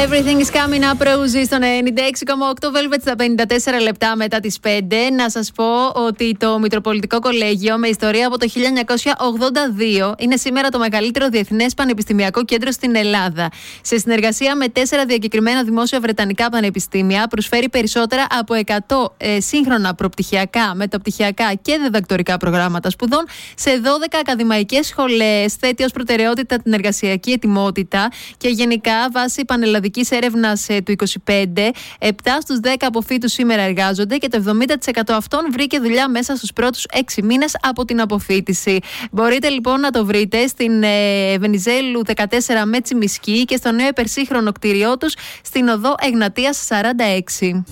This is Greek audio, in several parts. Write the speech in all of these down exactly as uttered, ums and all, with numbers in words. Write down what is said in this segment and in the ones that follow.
Everything is coming up, Rosie, στον ενενήντα έξι κόμμα οκτώ Velvet στα πενήντα τέσσερα λεπτά μετά τις πέντε. Να σας πω ότι το Μητροπολιτικό Κολέγιο, με ιστορία από το χίλια εννιακόσια ογδόντα δύο, είναι σήμερα το μεγαλύτερο διεθνές πανεπιστημιακό κέντρο στην Ελλάδα. Σε συνεργασία με τέσσερα διακεκριμένα δημόσια βρετανικά πανεπιστήμια, προσφέρει περισσότερα από εκατό ε, σύγχρονα προπτυχιακά, μεταπτυχιακά και διδακτορικά προγράμματα σπουδών σε δώδεκα ακαδημαϊκές σχολές. Θέτει ως προτεραιότητα την εργασιακή ετοιμότητα και γενικά, βάσει πανελλαδικής έρευνας ε, του είκοσι πέντε, επτά στους δέκα αποφύτους σήμερα εργάζονται και το εβδομήντα τοις εκατό αυτών βρήκε δουλειά μέσα στους πρώτους έξι μήνες από την αποφύτιση. Μπορείτε λοιπόν να το βρείτε στην ε, Βενιζέλου δεκατέσσερα με Τσιμισκή και στο νέο υπερσύγχρονο κτίριό τους στην οδό Εγνατίας σαράντα έξι.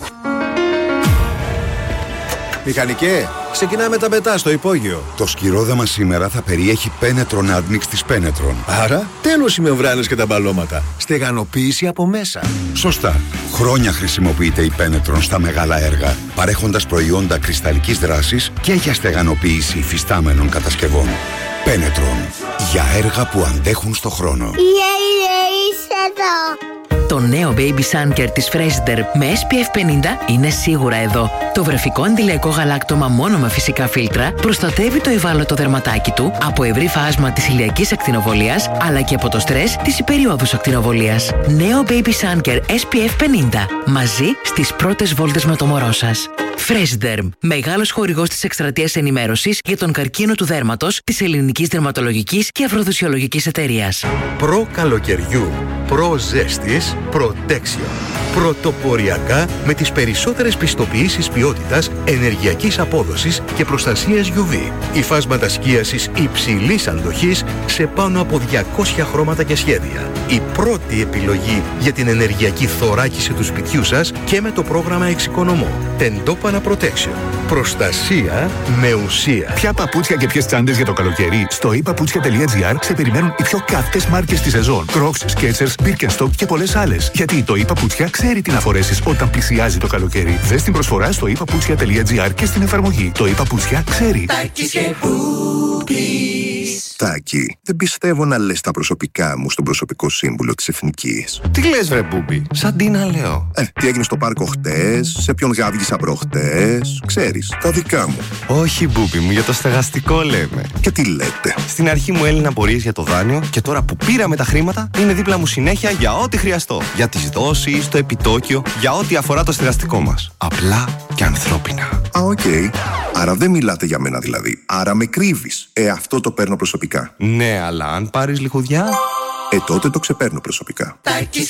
Μηχανικέ, ξεκινάμε τα πετά στο υπόγειο. Το σκυρόδεμα σήμερα θα περιέχει Penetron Admix της Penetron. Άρα, τέλος οι μεμβράνες και τα μπαλώματα. Στεγανοποίηση από μέσα. Σωστά. Χρόνια χρησιμοποιείται η Penetron στα μεγάλα έργα, παρέχοντας προϊόντα κρυσταλλικής δράσης και για στεγανοποίηση υφιστάμενων κατασκευών. Penetron. Για έργα που αντέχουν στο χρόνο. Yeah, yeah, είσαι εδώ. Το νέο Baby Sunker της Fresider με ες πι εφ πενήντα είναι σίγουρα εδώ. Το βρεφικό αντιλιακό γαλάκτωμα μόνο με φυσικά φίλτρα προστατεύει το ευάλωτο δερματάκι του από ευρύ φάσμα της ηλιακής ακτινοβολίας αλλά και από το στρες της υπεριόδους ακτινοβολίας. Νέο Baby Sunker ες πι εφ πενήντα. Μαζί στις πρώτες βόλτες με το μωρό σας. Fresiderm, μεγάλος χορηγός της εκστρατείας ενημέρωσης για τον καρκίνο του δέρματος της Ελληνικής Δερματολογικής και Αφροδισιολογικής Εταιρείας. Προ καλοκαιριού, προ ζέστης, Protection. Πρωτοποριακά με τις περισσότερες πιστοποιήσεις ποιότητας, ενεργειακής απόδοσης και προστασίας γιου βι. Υφάσματα σκίασης υψηλής αντοχής σε πάνω από διακόσια χρώματα και σχέδια. Η πρώτη επιλογή για την ενεργειακή θωράκιση του σπιτιού σας και με το πρόγραμμα Εξοικονομώ. Τεντόπανα Protection. Προστασία με ουσία. Ποια παπούτσια και ποιες τσάντες για το καλοκαίρι? Στο i paputsια τελεία gr σε περιμένουν οι πιο καυτές μάρκες της σεζόν. Crocs, Skechers, Birkenstock και πολλές άλλες. Γιατί το i Paputsια ξέρει τι να φορέσεις όταν πλησιάζει το καλοκαίρι. Δες την προσφορά στο i paputsια τελεία gr και στην εφαρμογή. Το i Paputsια ξέρει. Τάκη, δεν πιστεύω να λες τα προσωπικά μου στον προσωπικό σύμβουλο της Εθνικής. Τι λες βρε Μπούμπι, σαν τι να λέω. Ε, τι έγινε στο πάρκο χτες, σε ποιον γάβγισα προχτές, ξέρεις, τα δικά μου. Όχι Μπούμπι μου, για το στεγαστικό λέμε. Και τι λέτε? Στην αρχή μου έλυναν απορίες για το δάνειο και τώρα που πήραμε τα χρήματα είναι δίπλα μου συνέχεια για ό,τι χρειαστώ. Για τις δόσεις, το επιτόκιο, για ό,τι αφορά το στεγαστικό μας. Απλά και ανθρώπινα. Α, οκ. Okay. Άρα δεν μιλάτε για μένα δηλαδή. Άρα με κρύβεις. Ε, αυτό το παίρνω προσωπικά. Ναι, αλλά αν πάρεις λιχουδιά... Ε, τότε το ξεπαίρνω προσωπικά.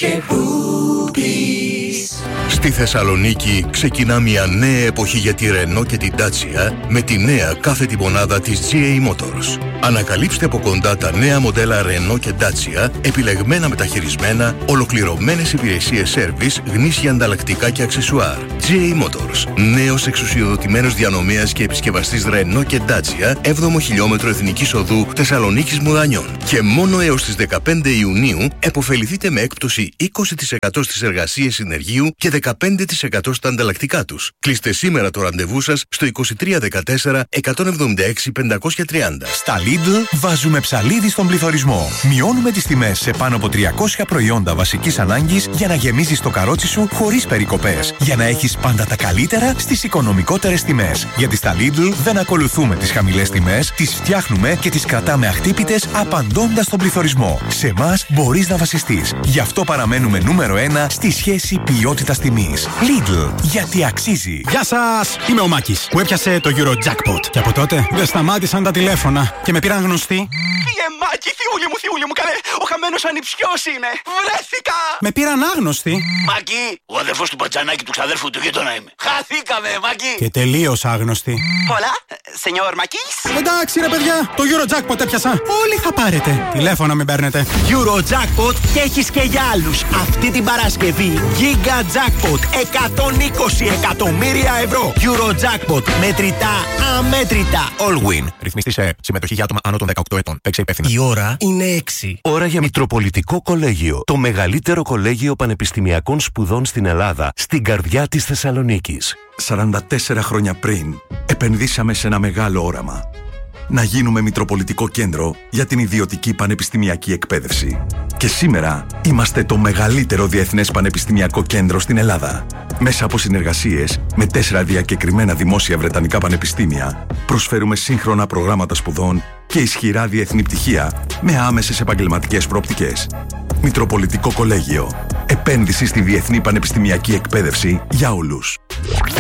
Στη Θεσσαλονίκη ξεκινά μια νέα εποχή για τη Renault και την Dacia με τη νέα κάθετη μονάδα της τζι έι Motors. Ανακαλύψτε από κοντά τα νέα μοντέλα Renault και Dacia, επιλεγμένα μεταχειρισμένα, ολοκληρωμένες υπηρεσίες service, γνήσια ανταλλακτικά και αξεσουάρ. τζι έι Motors, νέος εξουσιοδοτημένος διανομέας και επισκευαστής Renault και Dacia, έβδομο χιλιόμετρο Εθνικής Οδού Θεσσαλονίκης Μουδανιών. Και μόνο έως τις δεκαπέντε Ιουνίου επωφεληθείτε με έκπτωση είκοσι τοις εκατό στις εργασίες συνεργείου και δεκαπέντε τοις εκατό στα ανταλλακτικά τους. Κλείστε σήμερα το ραντεβού σας στο είκοσι τρία δεκατέσσερα εκατόν εβδομήντα έξι πεντακόσια τριάντα. Στα Lidl βάζουμε ψαλίδι στον πληθωρισμό. Μειώνουμε τις τιμές σε πάνω από τριακόσια προϊόντα βασικής ανάγκης για να γεμίζεις το καρότσι σου χωρίς περικοπές. Για να έχεις πάντα τα καλύτερα στις οικονομικότερες τιμές. Γιατί στα Lidl δεν ακολουθούμε τις χαμηλές τιμές, τις φτιάχνουμε και τις κρατάμε αχτύπητες απαντώντας στον πληθωρισμό. Σε εμάς μπορείς να βασιστείς. Γι' αυτό παραμένουμε νούμερο ένα στη σχέση ποιότητας-τιμής. Lidl, γιατί αξίζει. Γεια σας! Είμαι ο Μάκης που έπιασε το Eurojackpot. Και από τότε δεν σταμάτησαν τα τηλέφωνα και με πήραν γνωστοί. Φύγε Μάκη, θιούλη μου, θιούλη μου, καλέ! Ο χαμένος ανιψιός είναι! Βρέθηκα! Με πήραν άγνωστοι. Μάκη, ο αδερφός του Πατζανάκη του ξαδέρφου του γείτονα είμαι. Χαθήκαμε, Μάκη! Και τελείως άγνωστοι. Πολλά, σενιόρ Μάκης. Εντάξει ρε παιδιά, το Eurojackpot έπιασα. Όλοι θα πάρετε. Τηλέφωνα μην παίρνετε. Eurojackpot και έχεις και για άλλους. Αυτή την Παρασκευή Giga Jackpot εκατόν είκοσι εκατομμύρια ευρώ. Eurojackpot, μετρητά, αμέτρητα. All win. Ρυθμιστή σε συμμετοχή για άτομα άνω των δεκαοκτώ ετών. Παίξε υπεύθυνα. Η ώρα είναι έξι. Ώρα για Μητροπολιτικό Κολέγιο. Το μεγαλύτερο κολέγιο πανεπιστημιακών σπουδών στην Ελλάδα, στην καρδιά της Θεσσαλονίκης. σαράντα τέσσερα χρόνια πριν, επενδύσαμε σε ένα μεγάλο όραμα. να γίνουμε Μητροπολιτικό Κέντρο για την ιδιωτική πανεπιστημιακή εκπαίδευση. Και σήμερα είμαστε το μεγαλύτερο διεθνές πανεπιστημιακό κέντρο στην Ελλάδα. Μέσα από συνεργασίες με τέσσερα διακεκριμένα δημόσια βρετανικά πανεπιστήμια, προσφέρουμε σύγχρονα προγράμματα σπουδών και ισχυρά διεθνή πτυχία με άμεσες επαγγελματικές προοπτικές. Μητροπολιτικό Κολέγιο. Επένδυση στη διεθνή πανεπιστημιακή εκπαίδευση για όλους.